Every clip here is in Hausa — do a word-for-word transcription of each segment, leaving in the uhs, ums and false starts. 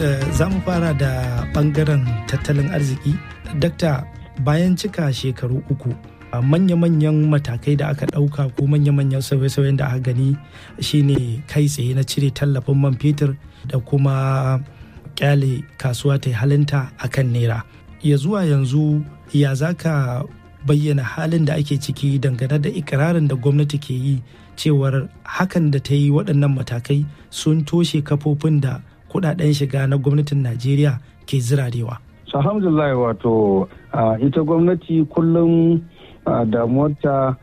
Za mu fara da bangaren tattalin arziki. Dakta, bayan cika shekaru uku, manya-manyan matakai da aka ɗauka ko manya-manyan sauye-sauyen da aka gani shine kai tsaye na cire tallafin man fetur da kuma kyale kasuwa ta halinta a kan naira. Ya zuwa yanzu ya za ka bayyana halin da ake ciki dangane da ikirarin da gwamnati ke yi cewar hakan da ta yi waɗannan matakai sun toshe kafofin da kudaden shiga na gwamnatin Najeriya ke zirarewa. Alhamdulillah, wato ita gwamnati kullum damuwarta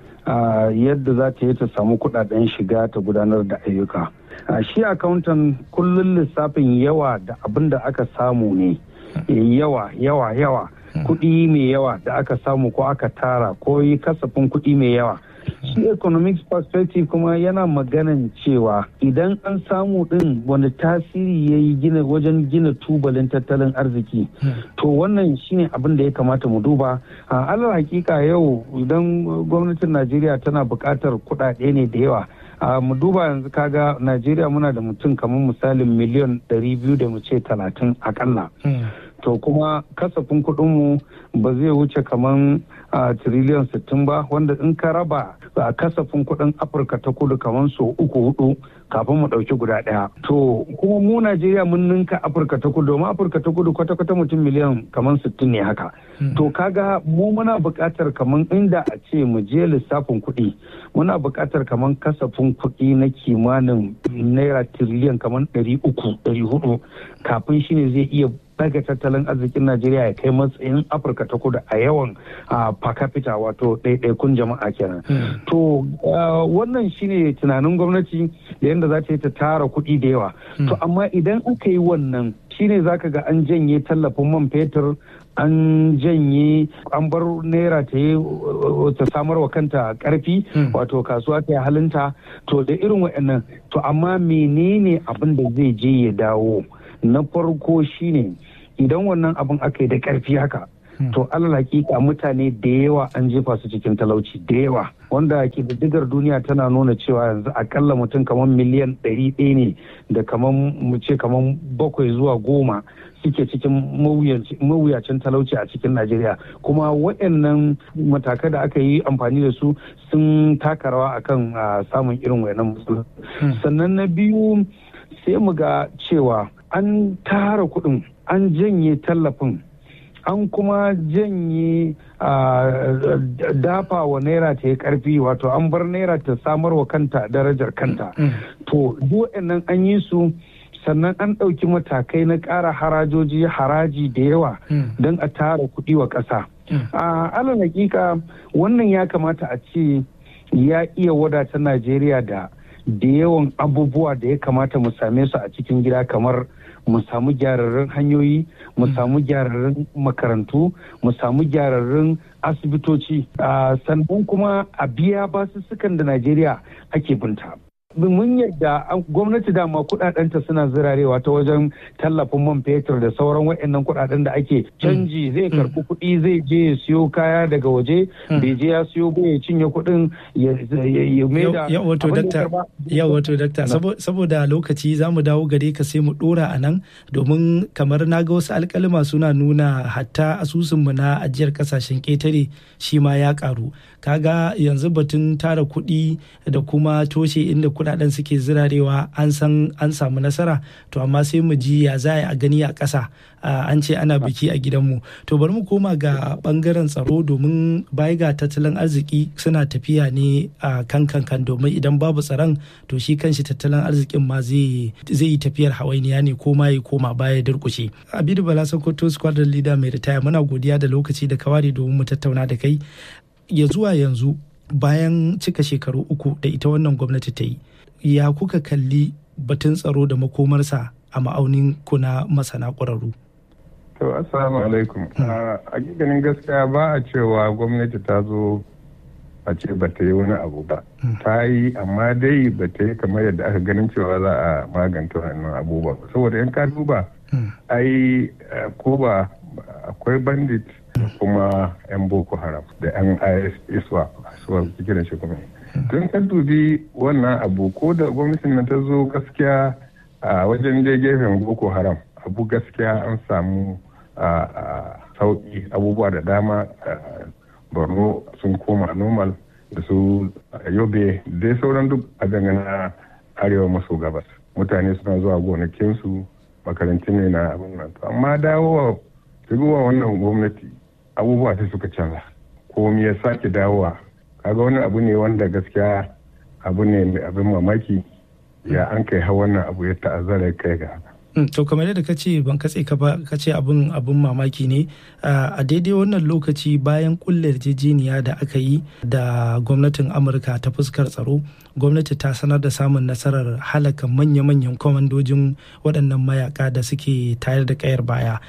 yadda za ta yi ta samu kudaden shiga ta gudanar da ayyuka. Shi accountant kullum lissafin yawa da abin da aka samu ne, yawa yawa yawa kuɗi mai yawa da aka samu ko aka tara ko yi kasafin kuɗi mai yawa. Shi economics perspective kuma yana maganan cewa idan an samu din wani tasiri ya yi gina wajen gina tubalin tattalin arziki, to wannan shine abin da ya kamata mu duba. A alal hakika yau idan gwamnatin Najeriya tana buƙatar kuɗaɗe ne da yawa. Uh, mu duba yanzu kaga Najeriya muna da mutum kamar misalin miliyan ɗari biyu da mu ce talatin akalla. Mm. To kuma kasafin kuɗinmu ba zai wuce kamar uh, tiriliyan sittin ba, wanda in ka raba uh, kasafin kuɗin Afirka ta kudu kamar so uku hudu kafin mu ɗauki guda ɗaya. To kuma mu Najeriya mun ninka Afirka ta kudu, domin Afirka ta kudu kwata-kwata mutum miliyan kamar sittin ne haka. Mm. To kaga mu muna buƙatar kamar inda a ce mu je lissafin kuɗi, muna buƙatar kamar kasafin kuɗi na kimanin naira tiriliyan kamar ɗari uku ɗari hudu kafin shine zai iya daga tattalin arzikin Najeriya ya kai matsayin Afirka ta kudu a yawan per capita, wato ɗaiɗaikun jama'a kenan. To wannan shine tunanin gwamnati da yadda za ta yi ta tara kuɗi da yawa. To amma idan aka yi wannan shine zaka ga an janye tallafin man fetur, an janye an bar naira ta yi ta samar wa kanta karfi, wato kasuwa ta yi halinta. To da irin waɗannan, to amma menene abin da zai je ya dawo? Na farko shine idan wannan abin aka yi da karfi haka, to alal hakika mutane da yawa an jefa su cikin talauci da yawa, wanda ƙididdigar duniya tana nuna cewa yanzu akalla mutum kamar miliyan ɗari ɗaya ne da kamar mu ce kamar bakwai zuwa goma suke cikin mawuyacin talauci a cikin Najeriya. Kuma waɗannan matakai da aka yi amfani da su sun taka rawa akan samun irin waɗannan matsaloli. Sannan na biyu sai mu ga cewa an tara kuɗin, an janye tallafin, an kuma janye dafa wa naira ta yi karfi, wato an bar naira ta samar wa kanta darajar kanta. To duk nan an yi su, sannan an ɗauki matakai na ƙara harajoji haraji da yawa don a tara kuɗi wa ƙasa. A alal hakika wannan ya kamata a ce ya iya wadata Najeriya da da yawan abubuwa da ya kamata mu same su a cikin gida, kamar mu samu gyararrun hanyoyi, mu samu gyararrun makarantu, mu samu gyararrun asibitoci, sannan kuma a biya basussukan da Najeriya ake binta. Mun yadda gwamnati dama kudadenta suna zirarewa ta wajen tallafin man fetur da sauran waɗannan kudaden da ake canji, zai karɓi kuɗi zai je ya siyo kaya daga waje, bai je ya siyo ba ya cinye kuɗin ya maida. Yau wato dakta, saboda lokaci za mu dawo gare ka sai mu ɗora a nan, domin kamar na ga wasu alƙalima suna nuna hatta asusunmu na ajiyar ƙasashen ƙetare shi ma ya ƙaru. Kaga yanzu batun tara kuɗi da kuma toshe inda kudaden suke zirarewa an san an samu nasara, to amma sai mu ji ya za a gani a ƙasa. An ce ana biki a gidanmu. To bari mu koma ga bangaren tsaro, domin baya ga tattalin arziki suna tafiya ne a kan kankan, domin idan babu tsaron to shi kanshi tattalin arzikin ma zai yi tafiyar hawainiya ne, ko ma ya koma baya durkushe. Abidu Bala Sokoto, squadron leader mai ritaya, muna godiya da lokaci da ka ware domin mu tattauna da kai. Ya zuwa yanzu bayan cika shekaru uku da ita wannan gwamnati ta yi, ya kuka kalli batun tsaro da makomarsa a ma'aunin ku na masana ƙwararru? To, assalamu alaikum. A ganin gaskiya ba a cewa gwamnati ta zo a ce ba ta yi wani abu ba. Ta yi, amma dai ba ta yi kamar yadda aka ganin cewa za a maganta wannan abubuwa. Saboda yan ka duba, ai ko ba akwai bandit kuma yan Boko Haram da yan I S iswa suwa kiran shi kuma. Tun ka dubi wannan abu, ko da gwamnatin nan ta zo gaskiya a wajen dai gefen Boko Haram abu gaskiya an samu sauƙi abubuwa da dama. Borno sun koma normal da su Yobe dai sauran duk a dangana arewa maso gabas. Mutane suna zuwa gonakinsu, makarantu ne na abin nan. Amma dawowa shigowa wannan gwamnati abubuwa sai suka canza. Komi ya sake dawowa. Kaga wani abu ne wanda gaskiya abu ne mai abin mamaki ya an kai hawa wannan abu ya ta'azzara kai ga haka. To kamar yadda ka ce ban katse ka ba ka ce abin abin mamaki ne a daidai wannan lokaci bayan kulle yarjejeniya da aka yi da gwamnatin Amurka ta fuskar tsaro, gwamnati ta sanar da samun nasarar halaka manya-manyan kwamandojin waɗannan mayaka da suke tayar da kayar baya.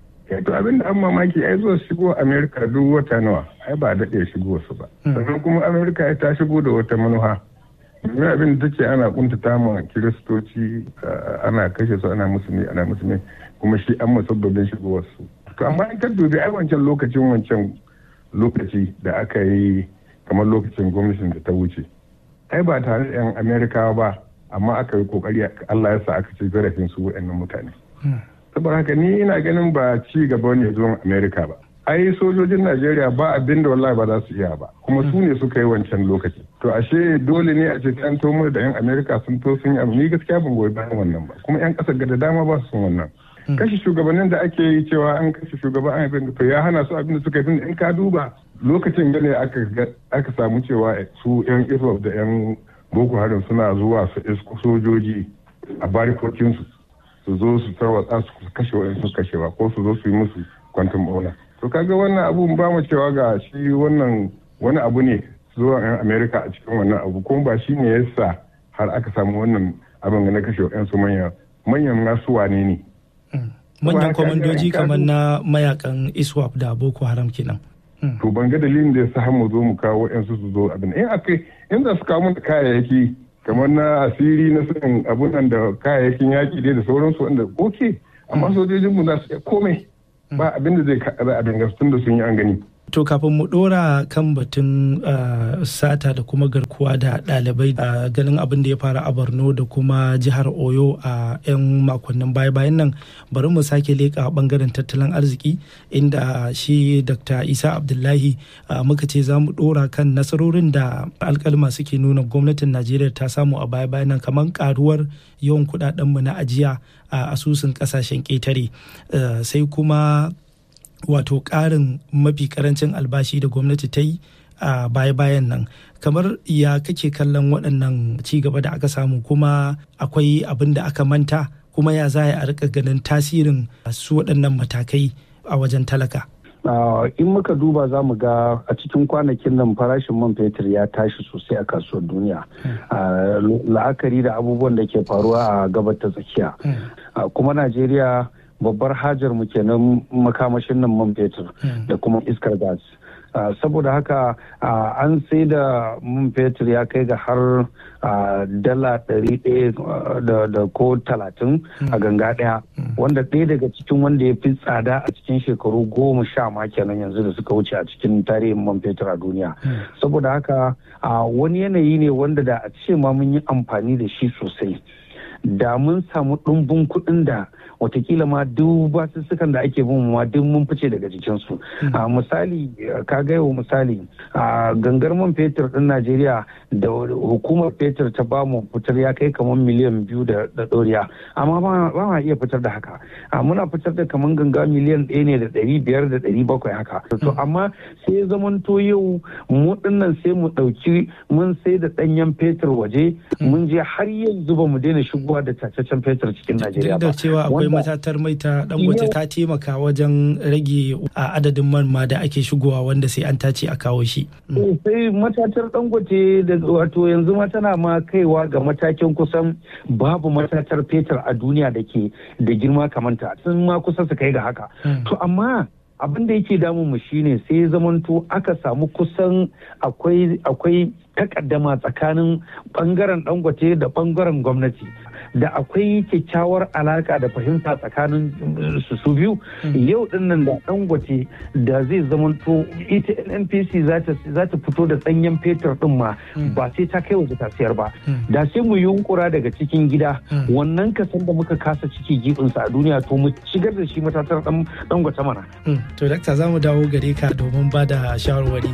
To abin da an mamaki ai zuwa shigo Amerika duk wata nawa ai ba daɗe shigo su ba. Sannan kuma Amerika ta shigo da wata manuha. domin abin da take ana kuntata ma kiristoci ana kashe su ana musulmi ana musulmi kuma shi an musabbabin shigowar su to amma in ka dubi ai wancan lokacin wancan lokaci da aka yi kamar lokacin gwamnatin da ta wuce ai ba tare da yan amerikawa ba amma aka yi kokari Allah ya sa aka ci zarafin su waɗannan mutane saboda haka ni ina ganin ba ci gaba ne zuwan amerika ba ai sojojin Najeriya ba abin da wallahi ba za su iya ba kuma su ne suka yi wancan lokaci to ashe dole ne a ce an tomo da yan Amerika sun to sun yi ni gaskiya ban goyi bayan wannan ba kuma yan kasar da dama ba su son wannan kashe shugabannin da ake yi cewa an kashe shugaban an abin to ya hana su abin da suka yi in ka duba lokacin gane aka aka samu cewa su yan Iswap da yan Boko Haram suna zuwa su isko sojoji a barikokin su su zo su tarwatsa su kashe wa'ansu kashewa ko su zo su yi musu kwantum bona to kaga wannan abun ba mu cewa ga shi wannan wani abu ne zuwa yan Amerika a cikin wannan abu kuma ba shi ne yasa har aka samu wannan abin na kashe yan su manyan manyan nasu wane ne manyan komandoji kamar na mayakan Iswap da Boko Haram kenan to ban ga dalilin da yasa har mu zo mu kawo yan su su zo abin in akai in za su kawo mun kayayyaki kamar na asiri na sanin abun nan da kayayyakin yaki dai da sauransu wanda oke amma sojojin mu za su komai ba abin da zai kaɗa abin gaskun da sun yi an gani. To kafin mu ɗora kan batun sata da kuma garkuwa da ɗalibai a ganin abin da ya fara a Borno da kuma jihar Oyo a 'yan makonnin baya-bayan nan bari mu sake leƙa ɓangaren tattalin arziki inda shi Dokta Isa Abdullahi muka ce za mu ɗora kan nasarorin da alƙalma suke nuna gwamnatin Najeriya ta samu a baya-bayan nan kamar ƙaruwar yawan kuɗaɗenmu na ajiya a asusun ƙasashen ƙetare sai kuma wato ƙarin mafi ƙarancin albashi da gwamnati ta yi a baya-bayan nan kamar ya kake kallon waɗannan ci gaba da aka samu kuma akwai abin da aka manta kuma ya za a rika ganin tasirin su waɗannan matakai a wajen talaka. Uh, in muka duba za mu ga a cikin kwanakin nan farashin man fetur ya tashi sosai a kasuwar duniya uh, la'akari da abubuwan da ke faruwa a gabar ta tsakiya uh, kuma Najeriya babbar hajar mu kenan makamashin nan man fetur da kuma iskar gas uh, saboda haka uh, an sai da man fetur ya kai ga har uh, dala ɗari ɗaya da ko talatin a ganga ɗaya wanda ɗaya daga cikin wanda ya fi tsada a cikin shekaru goma sha ma kenan yanzu da suka wuce a cikin tarihin man fetur a duniya saboda haka uh, wani yanayi ne wanda da a ce ma mun yi amfani da shi sosai da mun samu ɗumbin kuɗin da watakila ma duk basussukan da ake bin ma duk mun fice daga jikinsu. A misali ka gaiwa misali a gangar man fetur ɗin Najeriya da hukumar fetur ta ba mu fitar ya kai kamar miliyan biyu da ɗoriya amma ba ma iya fitar da haka. Muna fitar da kamar ganga miliyan ɗaya ne da ɗari biyar da ɗari bakwai haka. To amma sai zamanto yau mu ɗinnan sai mu ɗauki mun sai da ɗanyen fetur waje mun je har yanzu ba mu daina shigowa da tataccen fetur cikin Najeriya ba. Da cewa akwai matatar mai ta Dangote ta taimaka wajen rage a adadin man ma da ake shigowa wanda sai an tace a kawo shi. Sai matatar Dangote da wato yanzu ma tana ma kaiwa ga matakin kusan babu matatar fetur a duniya da ke da girma kamanta sun ma kusa su kai ga haka. To amma abin da yake damun mu shine sai zamanto aka samu kusan akwai akwai takaddama tsakanin bangaren Dangote da bangaren gwamnati. da akwai kyakkyawar alaka da fahimta tsakanin su su biyu yau din nan da Dangote da zai zamanto ita N N P C za ta fito da tsanyen fetur din ma ba sai ta kai waje ta siyar ba da sai mu yunkura daga cikin gida wannan kasan da muka kasa ciki gibinsa a duniya to mu shigar da shi matatar Dangote mana. To dakta za mu dawo gare ka domin ba da shawarwari.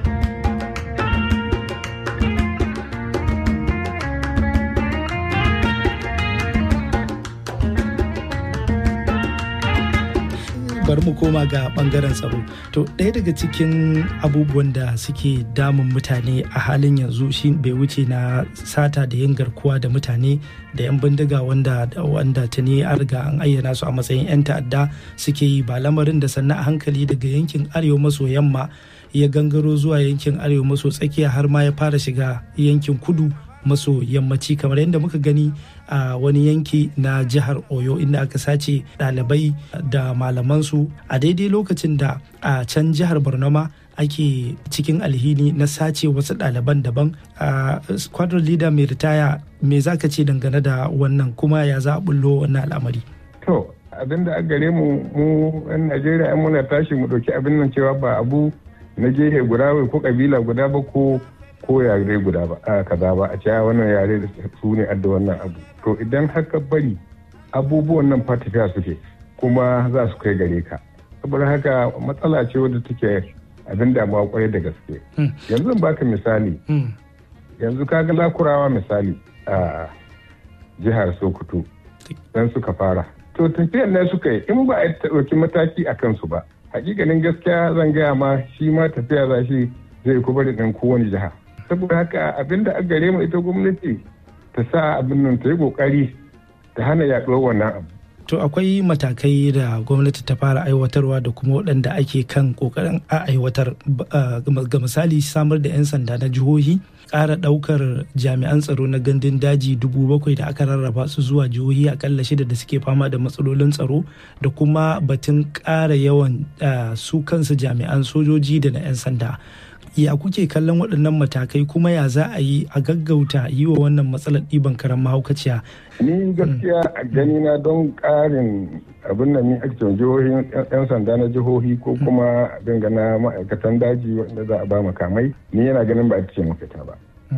bari mu koma ga bangaren tsaro. To ɗaya daga cikin abubuwan da suke damun mutane a halin yanzu shi bai wuce na sata da yin garkuwa da mutane da 'yan bindiga wanda wanda tuni an riga an ayyana su a matsayin 'yan ta'adda suke yi, ba lamarin da sannan a hankali daga yankin arewa maso yamma ya gangaro zuwa yankin arewa maso tsakiya har ma ya fara shiga yankin kudu maso yammaci, kamar yadda muka gani a wani yanki na jihar Oyo inda aka sace ɗalibai da malamansu a daidai lokacin da a can jihar Borno ma ake cikin alhini na sace wasu ɗaliban daban. A squadron leader mai ritaya, me za ka ce dangane da wannan, kuma ya za a bullo wannan al'amari? To abin da a gare mu mu 'yan Najeriya muna tashi mu ɗauki abin nan cewa ba abu na gehe guda ko kabila guda ba ko ko yare guda ba a kaza ba a cewa wannan yare da su ne adda wannan abu. To idan haka bari abubuwan nan fatifa suke kuma za su kai gare ka, saboda haka matsala ce wadda take abin damuwa kwarai da gaske. Yanzu baka misali, yanzu kaga lakurawa misali a jihar Sokoto dan suka fara, to tafiyar nan suka yi in ba a ɗauki mataki a kansu ba, hakikanin gaskiya zan gaya ma shi ma tafiya za shi zai kuma da ɗan kowane jiha. Saboda haka abin da a gare mu ita gwamnati ta sa abin nan ta yi kokari ta hana yaduwar wannan abu. To akwai matakai da gwamnati ta fara aiwatarwa da kuma waɗanda ake kan kokarin a aiwatar, ga misali samar da 'yan sanda na jihohi, ƙara ɗaukar jami'an tsaro na gandun daji dubu bakwai da aka rarraba su zuwa jihohi akalla shida da suke fama da matsalolin tsaro, da kuma batun ƙara yawan su kansu jami'an sojoji da na 'yan sanda. Ya kuke kallon waɗannan matakai, kuma ya za a yi a gaggauta yi wa wannan matsalar ɗiban karan mahaukaciya? Ni gaskiya a gani na don ƙarin abin nan ni ake jihohin 'yan sanda na jihohi ko kuma abin gana ma'aikatan daji wanda za a ba makamai, ni yana ganin ba ita ce mafita ba.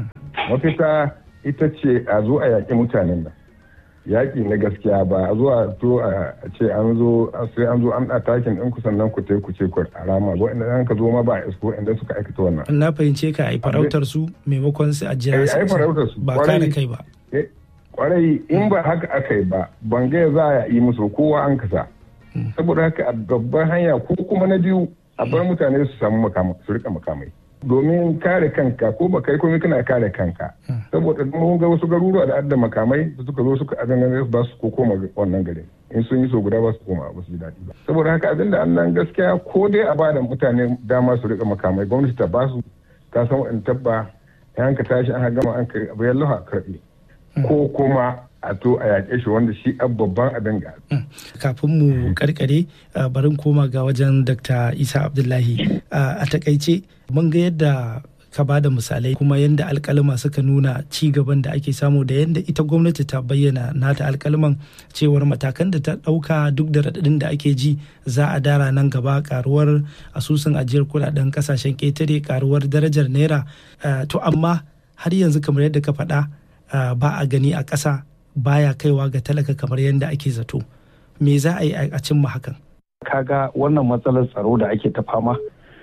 Mafita ita ce a zo a yaƙi mutanen nan. Yaƙi na gaskiya ba a zo a to a ce an zo sai an zo an atakin ɗin kusan nan ku te ku ce ku alama ba inda an ka zo ma ba a isko inda suka aikata wannan. Na fahimce ka ai farautar su maimakon su a jira su ba kare kai ba. Kwarai in ba haka aka yi ba ban ga za a yi musu kowa an kasa. Saboda haka a babban hanya ko kuma na biyu a bar mutane su samu makamai su rika makamai. Domin kare kanka ko ba kai komai kana kare kanka, saboda mun ga wasu garuruwa da adda makamai da suka zo suka adana su ba su ko koma wannan garin, in sun yi so guda ba su koma ba su ji daɗi ba. Saboda haka abin da annan gaskiya ko dai a bada mutane dama su rika makamai, gwamnati ta ba su, ta san wa'in tabba ta hanka tashi an gama an kai abu yallo a karɓe, ko kuma a to a yaƙe shi wanda shi babban abin ga. Kafin mu karkare barin koma ga wajen Dakta Isa Abdullahi, a takaice mun ga yadda ka ba da misalai kuma yadda alkalima suka nuna ci gaban da ake samu da yadda ita gwamnati ta bayyana nata alkaliman cewar matakan da ta ɗauka duk da raɗaɗin da ake ji za a dara nan gaba, karuwar asusun ajiyar kuɗaɗen ƙasashen ƙetare, karuwar darajar naira, to amma har yanzu kamar yadda ka faɗa ba a gani a ƙasa, baya kaiwa ga talaka kamar yadda ake zato. Me za a yi a cimma hakan? Kaga wannan matsalar tsaro da ake ta fama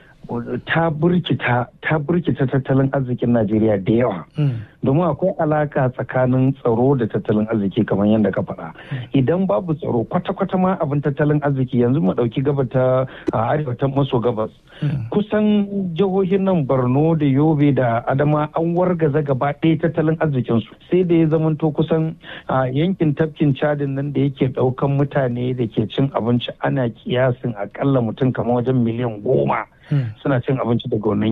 ta burkita ta burkita tattalin arzikin Najeriya da yawa. Domin akwai alaka tsakanin tsaro da tattalin arziki kamar yadda ka faɗa. Idan babu tsaro kwata-kwata ma abin tattalin arziki, yanzu mu ɗauki gaba ta arewa ta maso gabas. Kusan jihohin nan Borno da Yobe da Adama an wargaza gaba ɗaya tattalin arzikinsu. Sai da ya zamanto kusan yankin tafkin Chadin nan da yake ɗaukan mutane da ke cin abinci ana kiyasin akalla mutum kamar wajen miliyan goma. Suna cin abinci daga wannan yankin.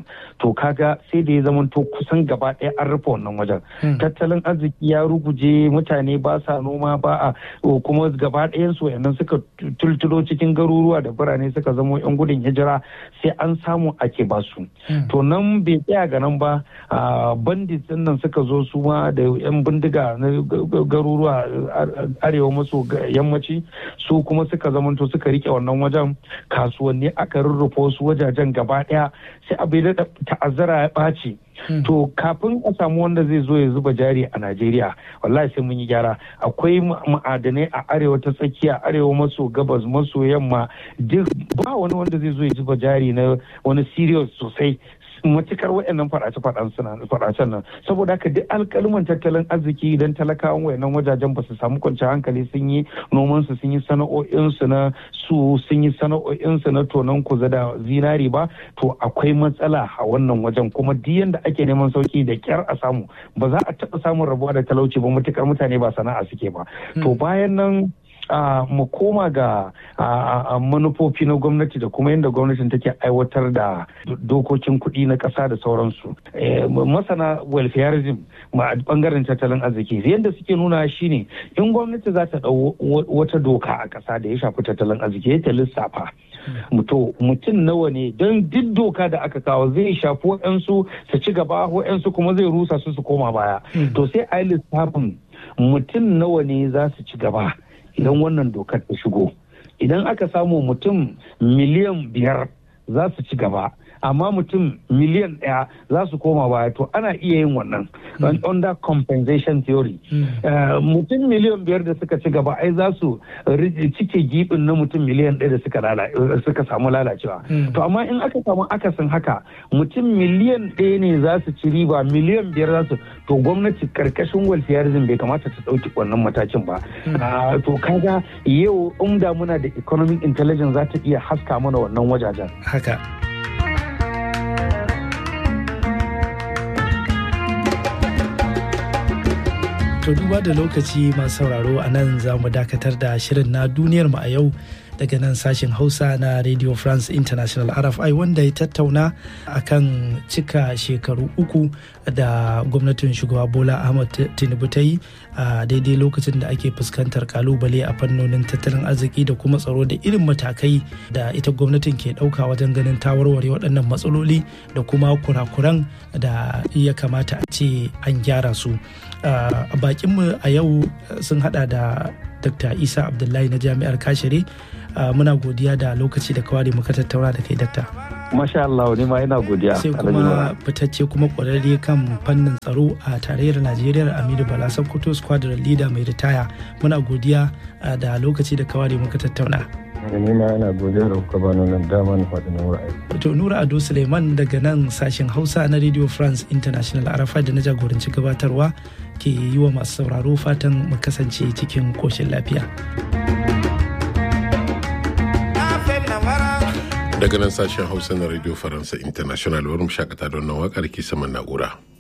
to kaga sai da ya zama to kusan gaba ɗaya an rufe wannan wajen tattalin arziki ya ruguje, mutane ba sa noma ba a kuma gaba ɗayan su wayannan suka tultulo cikin garuruwa da birane suka zama yan gudun hijira sai an samu ake ba su to nan bai tsaya ga nan ba, bandits din nan suka zo su ma da yan bindiga na garuruwa arewa maso yammaci su kuma suka zamanto suka rike wannan wajen, kasuwanni aka rurrufe wasu wajajen gaba daya, sai abu da ta'azzara ya ɓaci. To kafin a samu wanda zai zo ya zuba jari a Najeriya wallahi sai mun yi gyara. Akwai ma'adanai a arewa ta tsakiya, arewa maso gabas maso yamma, duk ba wani wanda zai zo ya zuba jari na wani serious sosai matukar waɗannan faɗace-faɗacen nan, saboda haka duk alƙaluman tattalin arziki idan talakawan waɗannan wajajen ba su samu kwanciyar hankali sun yi noman su sun yi sana'o'insu na su sun yi sana'o'insu na tonon kuza da zinari ba, to akwai matsala a wannan wajen. Kuma duk yanda ake neman sauki da kyar a samu, ba za a taɓa samun rabuwa da talauci ba matukar mutane ba sana'a suke ba. To bayan nan Uh, mu koma ga uh, uh, manufofi na gwamnati da kuma yadda gwamnatin take aiwatar da dokokin kuɗi na ƙasa da sauransu. Eh, masana welfareism ma bangaren tattalin arziki yadda suke nuna shine in gwamnati za ta ɗau wata doka a ƙasa da ya shafi tattalin arziki ta lissafa mutum nawa ne, don duk doka da aka kawo zai shafi waɗansu su ci gaba, waɗansu kuma zai rusa su su koma baya. To sai a yi lissafin mutum nawa ne za su ci gaba idan wannan dokar ta shigo. Idan aka samu mutum miliyan biyar za su ci gaba amma mutum miliyan ɗaya za su koma baya, to ana iya yin wannan under compensation theory. Mutum miliyan biyar da suka ci gaba ai za su cike gibin na mutum miliyan ɗaya da suka samu lalacewa. To amma in aka samu akasin haka mutum miliyan ɗaya ne za su ci riba, miliyan biyar za su, to gwamnati karkashin welfareism bai kamata ta ɗauki wannan matakin ba. To kaga yau in da muna da economic intelligence za ta iya haska mana wannan wajajen. Haka. To duba da lokaci masu sauraro a nan za mu dakatar da shirin na duniyar mu a yau daga nan sashen Hausa na Radio France International R F I, wanda ya tattauna akan cika shekaru uku da gwamnatin shugaba Bola Ahmed Tinubu ta yi a daidai lokacin da ake fuskantar kalubale a fannonin tattalin arziki da kuma tsaro, da irin matakai da ita gwamnatin ke ɗauka wajen ganin ta warware waɗannan matsaloli da kuma kurakuran da ya kamata a ce an gyara su. A bakinmu a yau sun hada da Dr. Isa Abdullahi na Jami'ar Kashere. Muna godiya da lokaci da kawai muka tattauna da kai, Dakta. Masha Allah, ni ma ina godiya. Sai kuma fitacce kuma kwararre kan fannin tsaro a tarayyar Najeriya, Aminu Bala Sokoto, squadron leader mai ritaya. Muna godiya da lokaci da kawai muka tattauna. Ni ma ina godiya da kuka bani nan dama na faɗi na ra'ayi. To Nura Ado Suleiman daga nan sashen Hausa na Radio France International R F I da na jagoranci gabatarwa ke yi wa masu sauraro fatan mu kasance cikin koshin lafiya. Daga nan sashen Hausa na Radio France International, wurin shakata don nan waƙar ke saman na'ura.